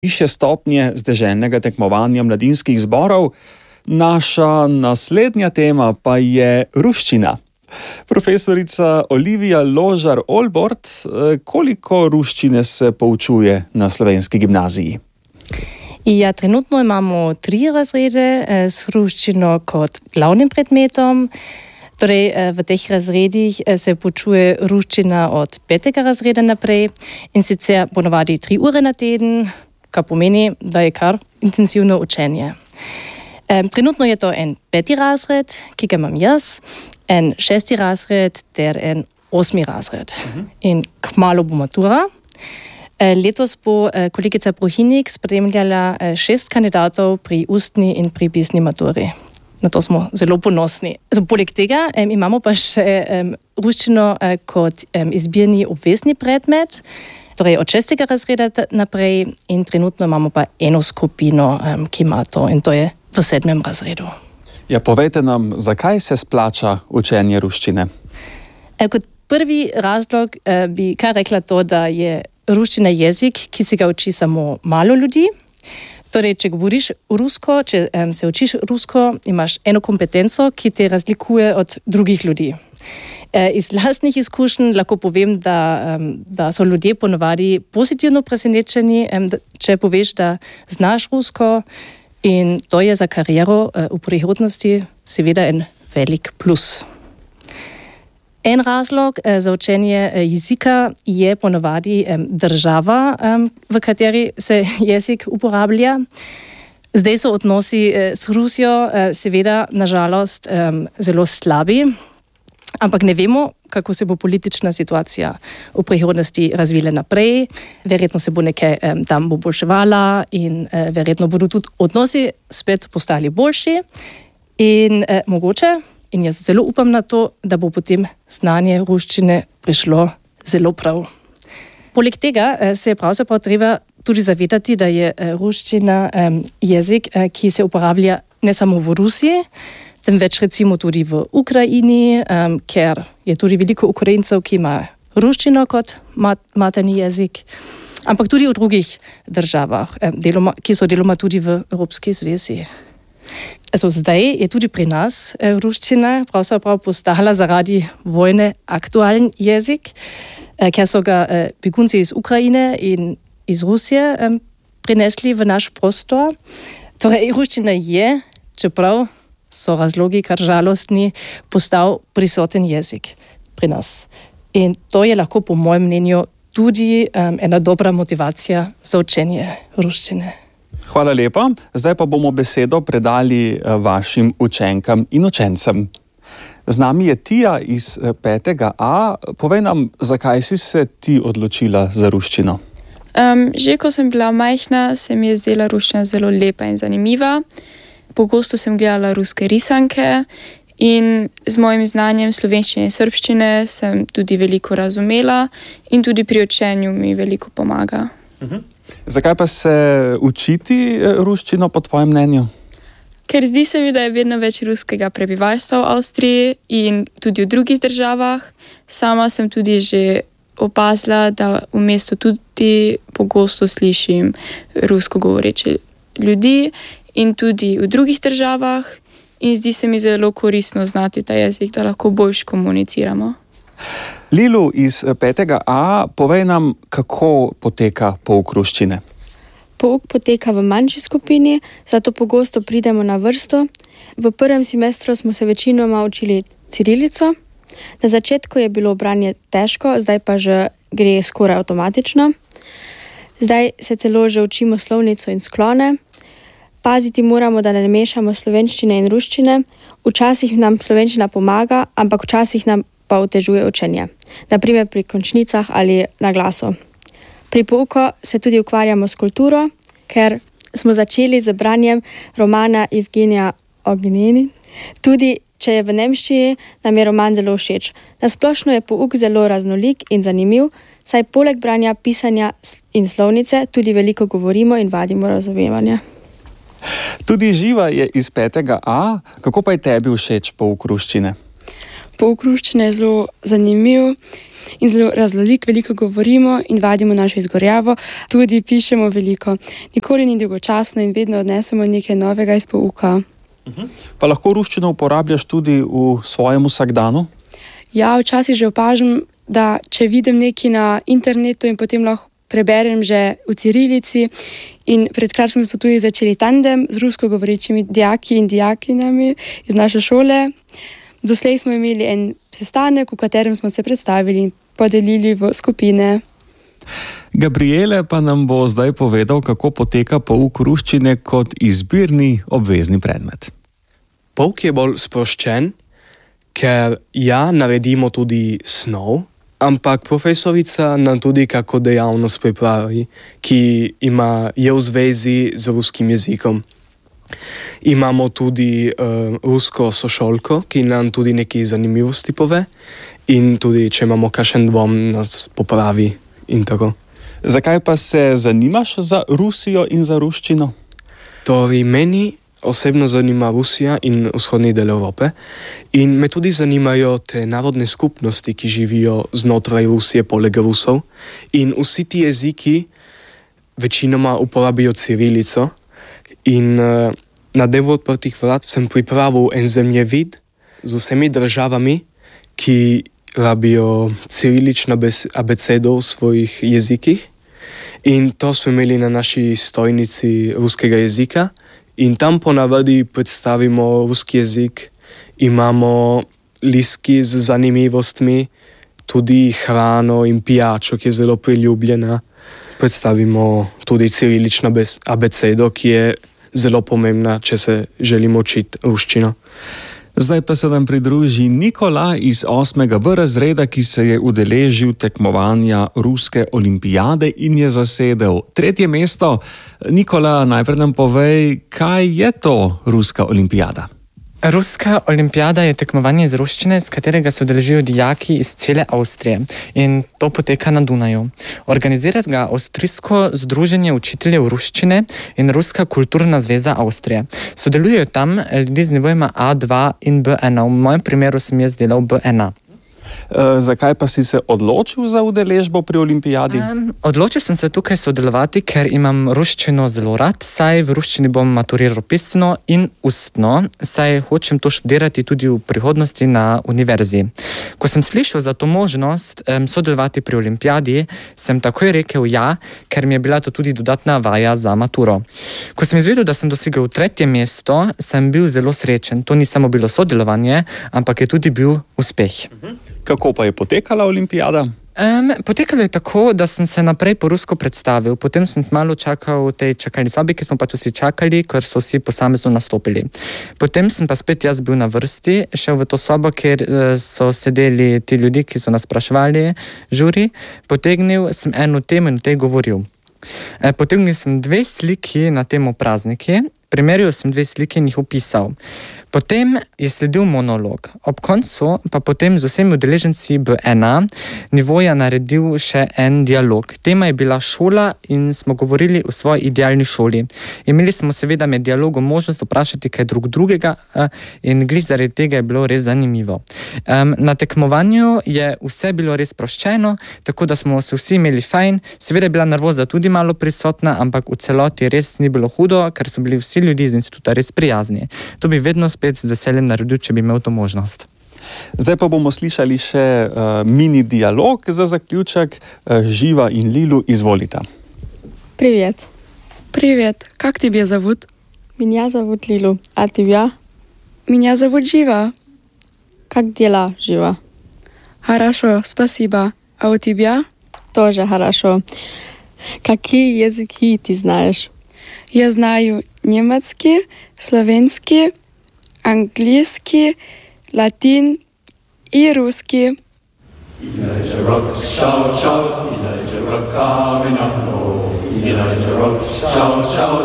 višje stopnje zdeželnega tekmovanja mladinskih zborov. Naša naslednja tema pa je ruščina. Profesorica Olivija Ložar-Olbort, koliko ruščine se poučuje na slovenski gimnaziji? Ja, trenutno imamo 3 razrede s ruščino kot glavnim predmetom. Torej, v teh razredih se poučuje ruščina od 5. razreda naprej in sicer ponovadi 3 ure na teden, kar pomeni, da je kar intenzivno učenje. Trenutno je to en 5. razred, ki ga imam jaz, en 6. razred ter en 8. razred. In kmalu bo matura. Letos bo kolegica Prohinik spremljala 6 kandidatov pri ustni in pri pisni maturi. Na to smo zelo ponosni. Poleg tega imamo pa še ruščino kot izbirni obvezni predmet, torej od 6. razreda naprej, in trenutno imamo pa eno skupino, ki ima to, in to je v 7. razredu. Ja, povejte nam, zakaj se splača učenje ruščine? Kot prvi razlog bi kar rekla to, da je ruščina jezik, ki se ga uči samo malo ljudi. Torej, če govoriš rusko, če se učiš rusko, imaš eno kompetenco, ki te razlikuje od drugih ljudi. Iz lastnih izkušenj lahko povem, da so ljudje ponovadi pozitivno presenečeni, če poveš, da znaš rusko, in to je za kariero v prihodnosti seveda en velik plus. En razlog za učenje jezika je ponovadi država, v kateri se jezik uporablja. Zdaj so odnosi s Rusijo seveda nažalost zelo slabi, ampak ne vemo, kako se bo politična situacija v prihodnosti razvila naprej. Verjetno se bo nekaj tam boljševala in verjetno bodo tudi odnosi spet postali boljši in mogoče. In jaz zelo upam na to, da bo potem znanje ruščine prišlo zelo prav. Poleg tega se je pravzaprav treba tudi zavedati, da je ruščina jezik, ki se uporablja ne samo v Rusiji, temveč recimo tudi v Ukrajini, ker je tudi veliko Ukrajincev, ki ima ruščino kot materni jezik, ampak tudi v drugih državah, ki so deloma tudi v Evropski zvezi. Zdaj je tudi pri nas ruščina pravzaprav postala zaradi vojne aktualen jezik, ker so ga begunci iz Ukrajine in iz Rusije prinesli v naš prostor. Torej, ruščina je, čeprav so razlogi kar žalostni, postal prisoten jezik pri nas. In to je lahko po mojem mnenju tudi ena dobra motivacija za učenje ruščine. Hvala lepa. Zdaj pa bomo besedo predali vašim učenkam in učencem. Z nami je Tija iz 5.A. Povej nam, zakaj si se ti odločila za ruščino? Že ko sem bila majhna, se mi je zdela ruščina zelo lepa in zanimiva. Pogosto sem gledala ruske risanke in z mojim znanjem slovenščine in srbščine sem tudi veliko razumela in tudi pri učenju mi veliko pomaga. Zakaj pa se učiti ruščino po tvojem mnenju? Ker zdi se mi, da je vedno več ruskega prebivalstva v Avstriji in tudi v drugih državah. Sama sem tudi že opazila, da v mestu tudi pogosto slišim rusko govoreče ljudi in tudi v drugih državah. In zdi se mi zelo koristno znati ta jezik, da lahko boljše komuniciramo. Lilu iz 5.A, povej nam, kako poteka pouk ruščine. Pouk poteka v manjši skupini, zato pogosto pridemo na vrsto. V prvem semestru smo se večinoma učili cirilico. Na začetku je bilo branje težko, zdaj pa že gre skoraj avtomatično. Zdaj se celo že učimo slovnico in sklone. Paziti moramo, da ne mešamo slovenščine in ruščine. Včasih nam slovenščina pomaga, ampak včasih nam pa otežuje učenje. Naprimer pri končnicah ali na glasu. Pri pouku se tudi ukvarjamo s kulturo, ker smo začeli z branjem romana Evgenija Onegina. Tudi če je v nemščini, nam je roman zelo všeč. Na splošno je pouk zelo raznolik in zanimiv, saj poleg branja, pisanja in slovnice tudi veliko govorimo in vadimo razumevanje. Tudi Živa je iz 5.A. Kako pa je tebi všeč pouk ruščine? Pouk ruščine je zelo zanimiv in zelo raznolik, veliko govorimo in vadimo našo izgovorjavo, tudi pišemo veliko. Nikoli ni dolgočasno in vedno odnesemo nekaj novega iz pouka. Pa lahko ruščino uporabljaš tudi v svojem vsakdanu? Ja, včasih že opažam, da če vidim nekaj na internetu in potem lahko preberem že v cirilici. In pred kratkim so tudi začeli tandem z rusko govorečimi dijaki in dijakinjami iz naše šole. Doslej smo imeli en sestanek, v katerem smo se predstavili in podelili v skupine. Gabriele pa nam bo zdaj povedal, kako poteka pouk ruščine kot izbirni obvezni predmet. Pouk je bolj sproščen, ker naredimo tudi snov, ampak profesorica nam tudi kako dejavnost pripravi, ki je v zvezi z ruskim jezikom. Imamo tudi rusko sošolko, ki nam tudi nekaj zanimivosti pove in tudi, če imamo kakšen dvom, nas popravi in tako. Zakaj pa se zanimaš za Rusijo in za ruščino? Torej, meni osebno zanima Rusija in vzhodni del Evrope in me tudi zanimajo te narodne skupnosti, ki živijo znotraj Rusije poleg Rusov in vsi ti jeziki večinoma uporabijo cirilico in na delu odprtih vrat sem pripravil en zemljevid z vsemi državami, ki rabijo cirilično abecedo v svojih jezikih in to smo imeli na naši stojnici ruskega jezika. In tam ponavadi predstavimo ruski jezik, imamo listki z zanimivostmi, tudi hrano in pijačo, ki je zelo priljubljena. Predstavimo tudi cirilično abecedo, ki je zelo pomembna, če se želimo učiti ruščino. Zdaj pa se nam pridruži Nikola iz 8. B razreda, ki se je udeležil tekmovanja Ruske olimpijade in je zasedel 3. mesto. Nikola, najprej nam povej, kaj je to Ruska olimpijada? Ruska olimpijada je tekmovanje iz ruščine, s katerega se udeležijo dijaki iz cele Avstrije in to poteka na Dunaju. Organizira ga Avstrijsko združenje učiteljev ruščine in Ruska kulturna zveza Avstrije. Sodelujejo tam ljudi z nivojima A2 in B1. V mojem primeru sem jaz delal B1. Zakaj pa si se odločil za udeležbo pri olimpijadi? Odločil sem se tukaj sodelovati, ker imam ruščino zelo rad, saj v ruščini bom maturiral pisno in ustno, saj hočem to študirati tudi v prihodnosti na univerzi. Ko sem slišal za to možnost sodelovati pri olimpijadi, sem takoj rekel ja, ker mi je bila to tudi dodatna vaja za maturo. Ko sem izvedel, da sem dosegel 3. mesto, sem bil zelo srečen. To ni samo bilo sodelovanje, ampak je tudi bil uspeh. Kako pa je potekala olimpijada? Potekalo je tako, da sem se naprej po rusko predstavil. Potem sem malo čakal v tej čakalni sobi, ki smo pač vsi čakali, ker so vsi posamezno nastopili. Potem sem pa spet jaz bil na vrsti, šel v to sobo, kjer so sedeli ti ljudi, ki so nas spraševali, žuri. Potegnil sem eno temo in o tej govoril. Potegnil sem 2 sliki na temo prazniki, primerjal sem 2 sliki in jih opisal. Potem je sledil monolog. Ob koncu pa potem z vsemi udeleženci B1 nivoja naredil še en dialog. Tema je bila šola in smo govorili o svoji idealni šoli. Imeli smo seveda med dialogom možnost vprašati kaj drugega in glih zaradi tega je bilo res zanimivo. Na tekmovanju je vse bilo res sproščeno, tako da smo se vsi imeli fajn. Seveda je bila nervoza tudi malo prisotna, ampak v celoti res ni bilo hudo, ker so bili vsi ljudi iz instituta res prijazni. To bi vedno spet z veseljem naredil, če bi imel to možnost. Zdaj pa bomo slišali še mini dialog za zaključek. Živa in Lilu, izvolita. Привет. Привет, как тебя зовут? Меня зовут Лилу. А тебя? Меня зовут Жива. Как дела, Жива? Хорошо, спасибо. А у тебя? Тоже хорошо. Какие языки ты знаешь? Я знаю немецкий, словенский, английский, латин и русский. Elijah Rock, shout, shout, Elijah Rock coming up, oh, Elijah Rock, shout, shout.